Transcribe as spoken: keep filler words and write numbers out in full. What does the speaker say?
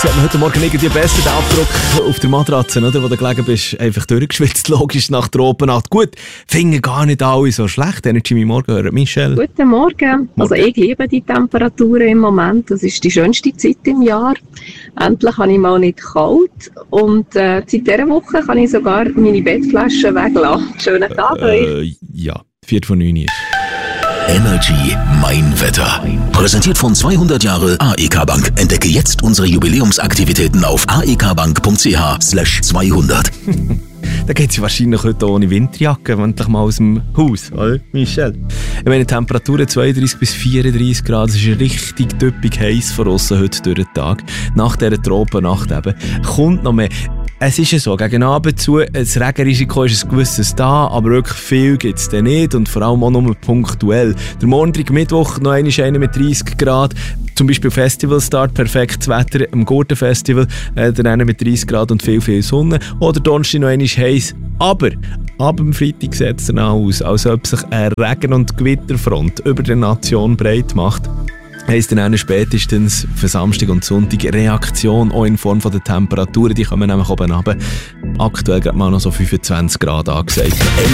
hat man heute Morgen irgendwie besser den Abdruck auf der Matratze, oder, wo du gelegen bist, einfach durchgeschwitzt, logisch nach der Opennacht. Gut, finden gar nicht alle so schlecht. Energy mein Morgen hören. Michelle? Guten Morgen. Also ich liebe die Temperaturen im Moment. Das ist die schönste Zeit im Jahr. Endlich habe ich mal nicht kalt. Und äh, seit dieser Woche kann ich sogar meine Bettflasche weglassen. Schönen Tag äh, euch. Ja, vier von neun ist. Energy Mein Wetter. Präsentiert von zweihundert Jahre A E K Bank. Entdecke jetzt unsere Jubiläumsaktivitäten auf aekbank.ch slash zweihundert. Da geht sie wahrscheinlich heute ohne Winterjacke, endlich mal aus dem Haus, oder, Michelle? Ich meine, Temperaturen zweiunddreißig bis vierunddreißig Grad, es ist richtig typisch heiß von aussen heute durch den Tag. Nach dieser Tropennacht eben. Kommt noch mehr. Es ist ja so, gegen Abend zu, das Regenrisiko ist ein gewisses da, aber wirklich viel gibt es dann nicht und vor allem auch nur punktuell. Der Montag, Mittwoch noch einmal mit dreißig Grad, zum Beispiel Festivalstart, perfektes Wetter am Gurtenfestival, äh, dann mit dreißig Grad und viel, viel Sonne. Oder Donnerstag noch einmal heiß. Aber ab dem Freitag sieht es dann auch aus, als ob sich eine Regen- und Gewitterfront über die Nation breit macht. Heisst dann auch spätestens für Samstag und Sonntag Reaktion, auch in Form von der Temperaturen, die kommen nämlich oben runter. Aktuell gerade mal noch so fünfundzwanzig Grad angesagt.